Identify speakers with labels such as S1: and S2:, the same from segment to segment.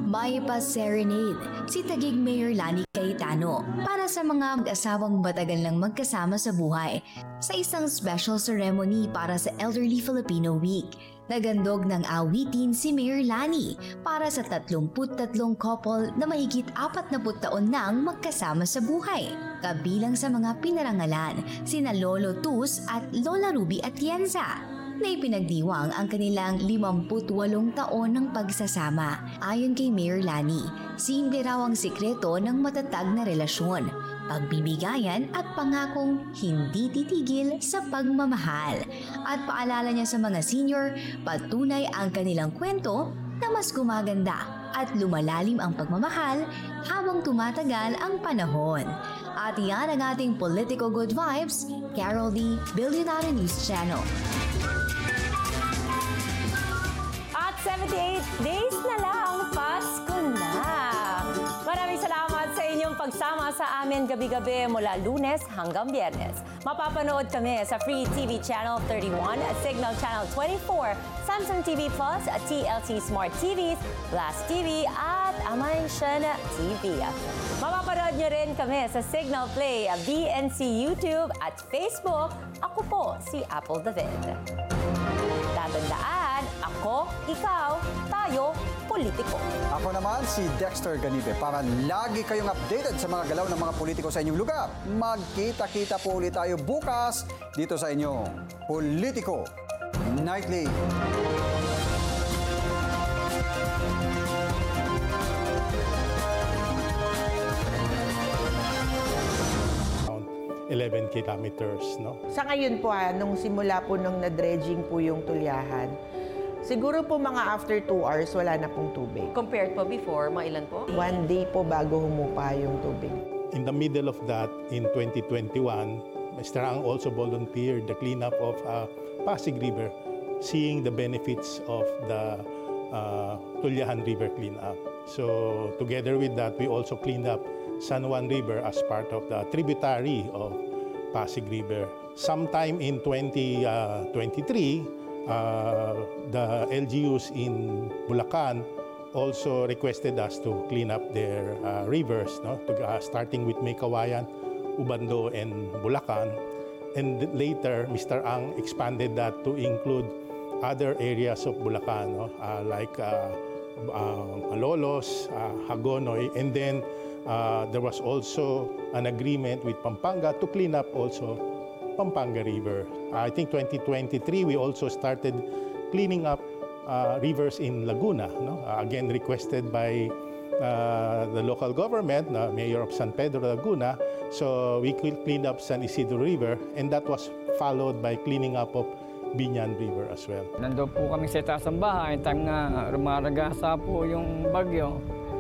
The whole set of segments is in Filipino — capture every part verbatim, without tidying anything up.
S1: Bypass Serenade, si Taguig Mayor Lani Cayetano para sa mga mag-asawang matagal nang magkasama sa buhay sa isang special ceremony para sa Elderly Filipino Week. Nagandog ng awitin si Mayor Lani para sa tatlumput tatlong couple na mahigit apat na put taon nang magkasama sa buhay. Kabilang sa mga pinarangalan sina Lolo Tus at Lola Ruby Atienza na ipinagdiwang ang kanilang limamput walong taon ng pagsasama. Ayon kay Mayor Lani, simple raw ang sikreto ng matatag na relasyon, pagbibigayan at pangakong hindi titigil sa pagmamahal. At paalala niya sa mga senior, patunay ang kanilang kwento na mas gumaganda at lumalalim ang pagmamahal habang tumatagal ang panahon. At yan ang ating Politico Good Vibes, Carol D, Billionaire News Channel.
S2: At seventy-eight days na lang, Pasko na! Maraming salamat sa inyong pagsama sa amin gabi-gabi mula Lunes hanggang Biyernes. Mapapanood kami sa Free T V Channel thirty-one, Signal Channel twenty-four, Samsung T V Plus, T L C Smart T Vs, Blast T V at Amansyan T V. Mapapanood nyo rin kami sa Signal Play, B N C YouTube at Facebook. Ako po si Apple David. Tatandaan, ako, ikaw, tayo, politiko.
S3: Ako naman si Dexter Ganibe. Para lagi kayong updated sa mga galaw ng mga politiko sa inyong lugar, magkita-kita po ulit tayo bukas dito sa inyong Politiko Nightly.
S4: eleven kilometers, no?
S5: Sa ngayon po, ha, nung simula po nung na-dredging po yung tulyahan, siguro po mga after two hours, wala na pong tubig.
S2: Compared po before, mailan po?
S5: One day po bago humupa yung tubig.
S4: In the middle of that, in twenty twenty-one, Mister Ang also volunteered the cleanup of uh, Pasig River, seeing the benefits of the uh, Tulyahan River cleanup. So together with that, we also cleaned up San Juan River as part of the tributary of Pasig River. Sometime in twenty twenty-three, uh, the L G Us in Bulacan also requested us to clean up their uh, rivers, no? to, uh, starting with Maykawayan, Ubando, and Bulacan. And later, Mister Ang expanded that to include other areas of Bulacan, no? uh, like uh, uh, Malolos, uh, Hagonoy, and then Uh, there was also an agreement with Pampanga to clean up also Pampanga River. I think twenty twenty-three, we also started cleaning up uh, rivers in Laguna, no? Uh, again requested by uh, the local government, uh, Mayor of San Pedro Laguna. So we cleaned up San Isidro River, and that was followed by cleaning up of Binyan River as well.
S6: Nandun po kami sa itaas ng bahay, time na rumaragasa po yung bagyo.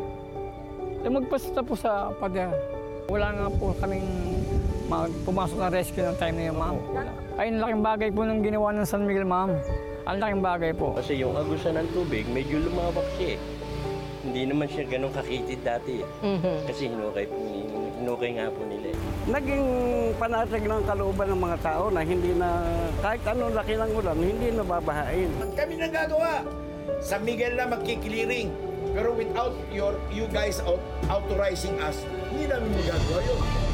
S6: Magpasta po sa pader. Wala nga po kaming pumasok na rescue ng time na yun, ma'am. Ay, ang laking bagay po nung ginawa ng San Miguel, ma'am. Ang laking bagay po.
S7: Kasi yung agusan ng tubig, medyo lumawak siya eh. Hindi naman siya ganun kakitid dati eh. Mm-hmm. Kasi hinukay, hinukay nga po nila eh.
S8: Naging panatag ng kalooban ng mga tao na hindi na, kahit anong laki ng ulan, hindi nababahain.
S9: Kami nang gagawa. San Miguel na magkikiliring. Pero without your you guys out, authorizing us, hindi namin magagawa yun.